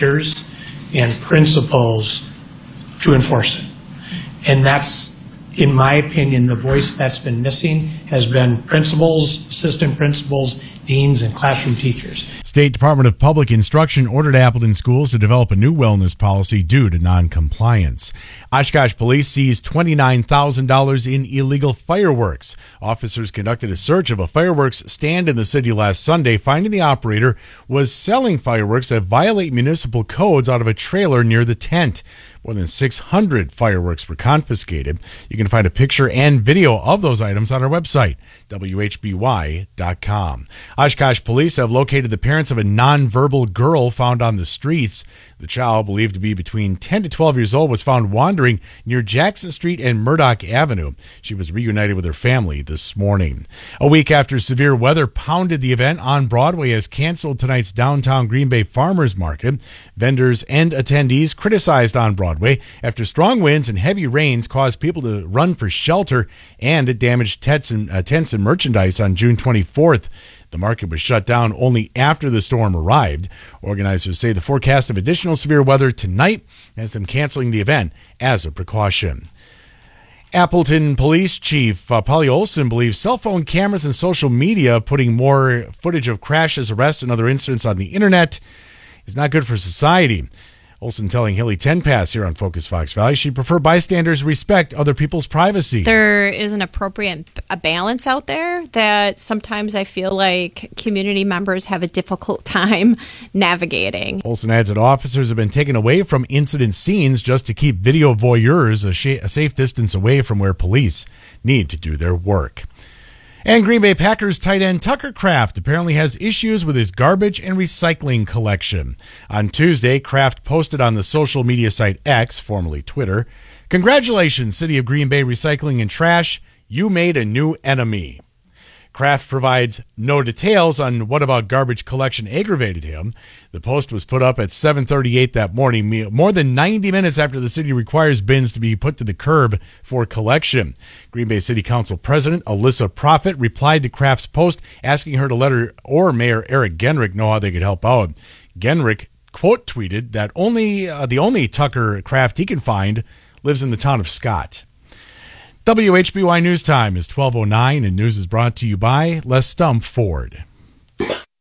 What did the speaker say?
teachers and principals to enforce it. And that's, in my opinion, the voice that's been missing has been principals, assistant principals, deans, and classroom teachers. State Department of Public Instruction ordered Appleton schools to develop a new wellness policy due to non-compliance. Oshkosh police seized $29,000 in illegal fireworks. Officers conducted a search of a fireworks stand in the city last Sunday, finding the operator was selling fireworks that violate municipal codes out of a trailer near the tent. More than 600 fireworks were confiscated. You can find a picture and video of those items on our website, WHBY.com. Oshkosh police have located the parents of a nonverbal girl found on the streets. The child, believed to be between 10 to 12 years old, was found wandering near Jackson Street and Murdoch Avenue. She was reunited with her family this morning. A week after severe weather pounded the event, On Broadway has canceled tonight's downtown Green Bay Farmers Market. Vendors and attendees criticized On Broadway after strong winds and heavy rains caused people to run for shelter, and it damaged tents and merchandise on June 24th. The market was shut down only after the storm arrived. Organizers say the forecast of additional severe weather tonight has them canceling the event as a precaution. Appleton Police Chief Polly Olson believes cell phone cameras and social media putting more footage of crashes, arrests, and other incidents on the internet is not good for society. Olson telling Hilly Tenpass here on Focus Fox Valley she'd prefer bystanders respect other people's privacy. There is an appropriate balance out there that sometimes I feel like community members have a difficult time navigating. Olson adds that officers have been taken away from incident scenes just to keep video voyeurs a safe distance away from where police need to do their work. And Green Bay Packers tight end Tucker Kraft apparently has issues with his garbage and recycling collection. On Tuesday, Kraft posted on the social media site X, formerly Twitter, "Congratulations, City of Green Bay Recycling and Trash. You made a new enemy." Kraft provides no details on what about garbage collection aggravated him. The post was put up at 7:38 that morning, more than 90 minutes after the city requires bins to be put to the curb for collection. Green Bay City Council President Alyssa Proffitt replied to Kraft's post, asking her to let her or Mayor Eric Genrich know how they could help out. Genrich quote tweeted that the only Tucker Kraft he can find lives in the town of Scott. WHBY News Time is 12:09, and news is brought to you by Les Stump Ford.